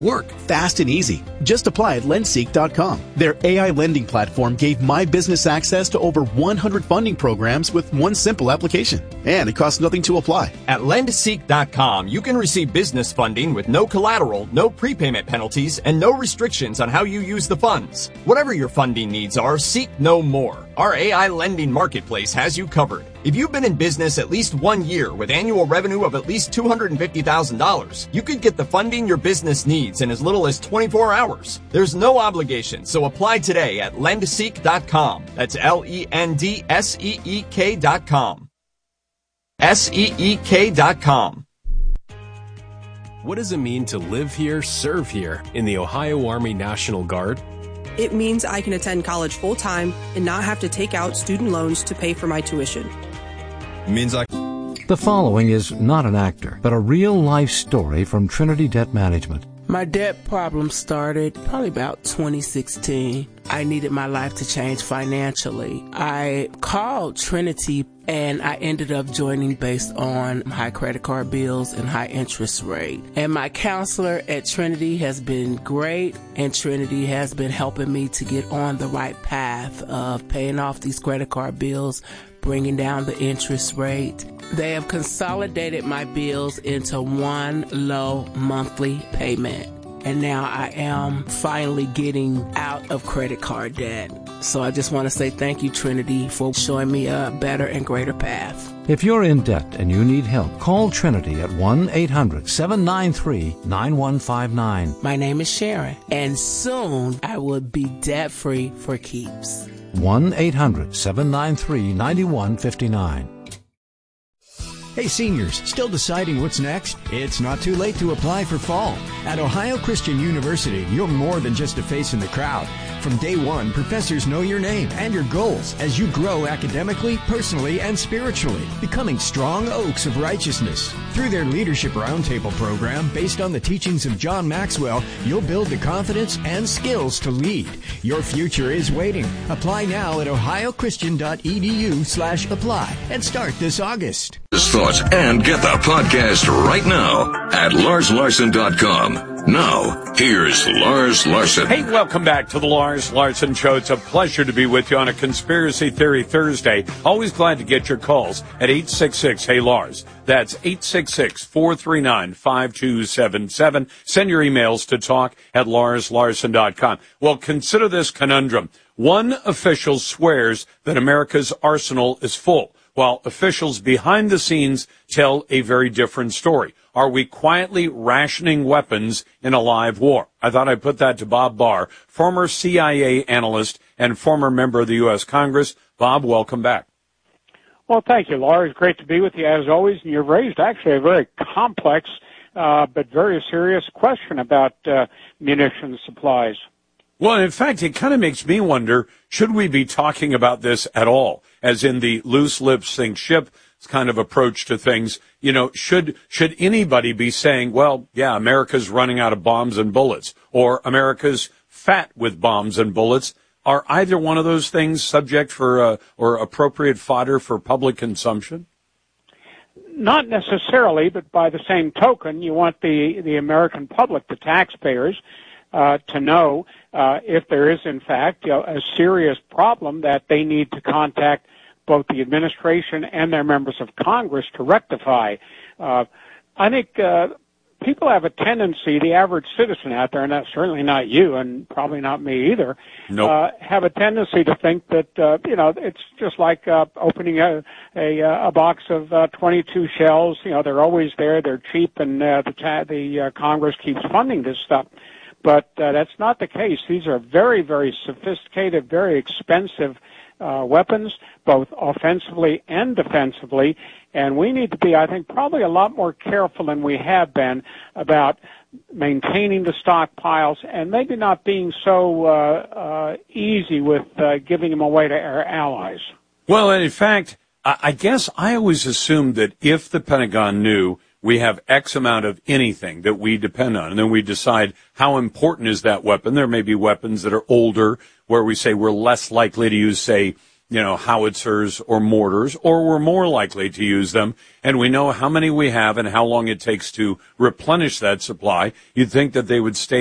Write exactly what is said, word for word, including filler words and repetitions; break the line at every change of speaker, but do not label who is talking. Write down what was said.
Work fast and easy. Just apply at lendseek dot com. Their A I lending platform gave my business access to over one hundred funding programs with one simple application. And it costs nothing to apply.
At lendseek dot com, you can receive business funding with no collateral, no prepayment penalties, and no restrictions on how you use the funds. Whatever your funding needs are, seek no more. Our A I lending marketplace has you covered. If you've been in business at least one year with annual revenue of at least two hundred fifty thousand dollars, you could get the funding your business needs in as little as twenty-four hours. There's no obligation, so apply today at lendseek dot com. That's L E N D S E E K dot com. S E E K dot com.
What does it mean to live here, serve here in the Ohio Army National Guard?
It means I can attend college full-time and not have to take out student loans to pay for my tuition.
It means I...
The following is not an actor, but a real-life story from Trinity Debt Management.
My debt problem started probably about twenty sixteen. I needed my life to change financially. I called Trinity and I ended up joining based on high credit card bills and high interest rate. And my counselor at Trinity has been great, and Trinity has been helping me to get on the right path of paying off these credit card bills, bringing down the interest rate. They have consolidated my bills into one low monthly payment. And now I am finally getting out of credit card debt. So I just want to say thank you, Trinity, for showing me a better and greater path.
If you're in debt and you need help, call Trinity at one eight hundred seven nine three nine one five nine.
My name is Sharon, and soon I will be debt-free for keeps.
one eight hundred seven nine three nine one five nine.
Hey seniors, still deciding what's next? It's not too late to apply for fall. At Ohio Christian University, you're more than just a face in the crowd. From day one, professors know your name and your goals as you grow academically, personally, and spiritually, becoming strong oaks of righteousness. Through their Leadership Roundtable program, based on the teachings of John Maxwell, you'll build the confidence and skills to lead. Your future is waiting. Apply now at ohio christian dot e d u slash apply and start this August.
Thoughts and get the podcast right now at lars larson dot com. Now, here's Lars Larson.
Hey, welcome back to the Lars Larson Show. It's a pleasure to be with you on a Conspiracy Theory Thursday. Always glad to get your calls at eight six six, hey Lars. That's eight six six, four three nine, five two seven seven. Send your emails to talk at lars larson dot com. Well, consider this conundrum. One official swears that America's arsenal is full, while officials behind the scenes tell a very different story. Are we quietly rationing weapons in a live war? I thought I'd put that to Bob Barr, former C I A analyst and former member of the U S Congress. Bob, welcome back.
Well, thank you, Lars. Great to be with you as always. And you've raised actually a very complex uh, but very serious question about uh, munitions supplies.
Well, in fact, it kind of makes me wonder, should we be talking about this at all? As in the loose lips sink ship kind of approach to things. You know, should should anybody be saying, well, yeah, America's running out of bombs and bullets, or America's fat with bombs and bullets? Are either one of those things subject for uh, or appropriate fodder for public consumption?
Not necessarily, but by the same token, you want the, the American public, the taxpayers, uh, to know uh, if there is, in fact, you know, a serious problem that they need to contact both the administration and their members of Congress to rectify. Uh, I think uh, people have a tendency, the average citizen out there, and that's certainly not you and probably not me either,
nope.
uh, have a tendency to think that, uh, you know, it's just like uh, opening a, a, a box of uh, twenty-two shells. You know, they're always there, they're cheap, and uh, the, ta- the uh, Congress keeps funding this stuff. But uh, that's not the case. These are very, very sophisticated, very expensive uh, weapons, both offensively and defensively. And we need to be, I think, probably a lot more careful than we have been about maintaining the stockpiles and maybe not being so uh, uh, easy with uh, giving them away to our allies.
Well, and in fact, I guess I always assumed that if the Pentagon knew we have X amount of anything that we depend on, and then we decide how important is that weapon. There may be weapons that are older where we say we're less likely to use, say, you know, howitzers or mortars, or we're more likely to use them, and we know how many we have and how long it takes to replenish that supply, you'd think that they would stay